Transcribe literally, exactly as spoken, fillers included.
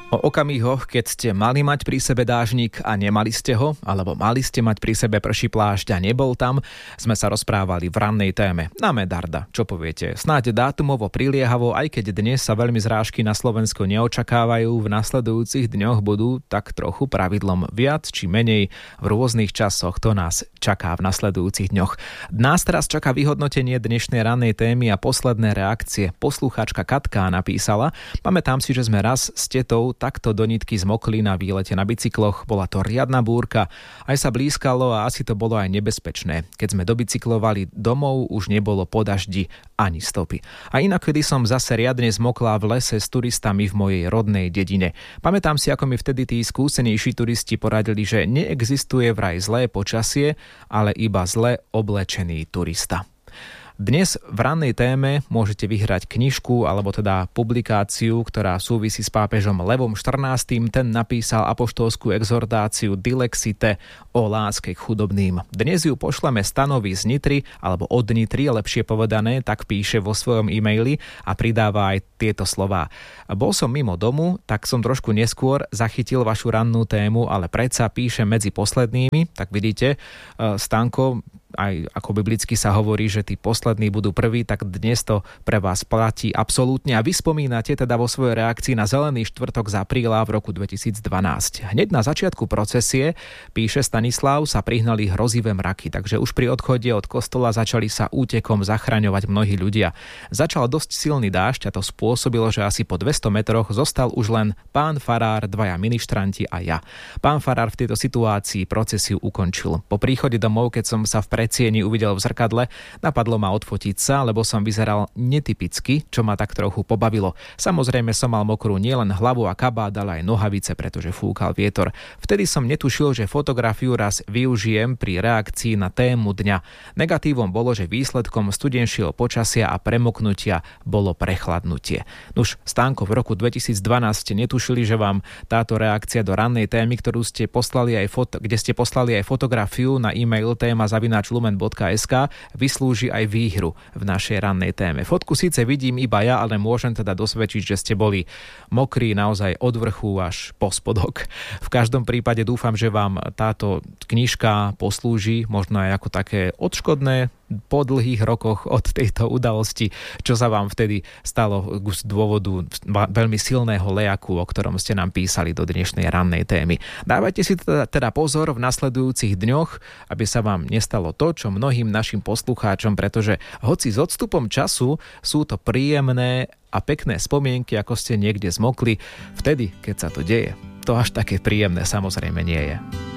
O okamihoch, keď ste mali mať pri sebe dážnik a nemali ste ho, alebo mali ste mať pri sebe prší plášť a nebol tam, sme sa rozprávali v rannej téme. Na Medarda, čo poviete? Snáď dátumovo priliehavo, aj keď dnes sa veľmi zrážky na Slovensku neočakávajú, v nasledujúcich dňoch budú tak trochu pravidlom viac či menej v rôznych časoch. To nás čaká v nasledujúcich dňoch. Nás teraz čaká vyhodnotenie dnešnej rannej témy a posledné reakcie. Poslucháčka Katka napísala: pamätám si, že sme raz s tetou takto do nitky zmokli na výlete na bicykloch. Bola to riadna búrka, aj sa blízkalo a asi to bolo aj nebezpečné. Keď sme dobicyklovali domov, už nebolo po daždi ani stopy. A inak, kedy som zase riadne zmokla v lese s turistami v mojej rodnej dedine. Pamätám si, ako mi vtedy tí skúsenejší turisti poradili, že neexistuje vraj zlé počasie, ale iba zle oblečený turista. Dnes v rannej téme môžete vyhrať knižku alebo teda publikáciu, ktorá súvisí s pápežom Levom štrnástym. Ten napísal apoštolskú exhortáciu Dilexite o láske k chudobným. Dnes ju pošleme Stanovi z Nitry, alebo od Nitry, lepšie povedané, tak píše vo svojom e-maili a pridáva aj tieto slová. Bol som mimo domu, tak som trošku neskôr zachytil vašu rannú tému, ale predsa píše medzi poslednými. Tak vidíte, Stanko, aj ako biblicky sa hovorí, že tí poslední budú prví, tak dnes to pre vás platí absolútne. A vy spomínate teda vo svojej reakcii na Zelený štvrtok z apríla v roku dvetisícdvanásť. Hneď na začiatku procesie, píše Stanislav, sa prihnali hrozivé mraky, takže už pri odchode od kostola začali sa útekom zachraňovať mnohí ľudia. Začal dosť silný dážď a to spôsobilo, že asi po dvesto metroch zostal už len pán farár, dvaja ministranti a ja. Pán farár v tejto situácii procesiu ukončil. Po príchode domov, keď som sa v predsieni uvidel v zrkadle, napadlo ma odfotiť sa, lebo som vyzeral netypicky, čo ma tak trochu pobavilo. Samozrejme som mal mokrú nielen hlavu a kabát, ale aj nohavice, pretože fúkal vietor. Vtedy som netušil, že fotografiu raz využijem pri reakcii na tému dňa. Negatívom bolo, že výsledkom studenšieho počasia a premoknutia bolo prechladnutie. Nuž, Stánko, v roku dvetisícdvanásť ste netušili, že vám táto reakcia do rannej témy, ktorú ste poslali aj foto, kde ste poslali aj fotografiu na e-mail téma zavináč lumen bodka es ká, vyslúži aj výhru v našej rannej téme. Fotku síce vidím iba ja, ale môžem teda dosvedčiť, že ste boli mokrí naozaj od vrchu až po spodok. V každom prípade dúfam, že vám táto knižka poslúži možno aj ako také odškodné po dlhých rokoch od tejto udalosti, čo sa vám vtedy stalo z dôvodu veľmi silného lejaku, o ktorom ste nám písali do dnešnej rannej témy. Dávajte si teda, teda pozor v nasledujúcich dňoch, aby sa vám nestalo to, čo mnohým našim poslucháčom, pretože hoci s odstupom času sú to príjemné a pekné spomienky, ako ste niekde zmokli, vtedy, keď sa to deje, to až také príjemné samozrejme nie je.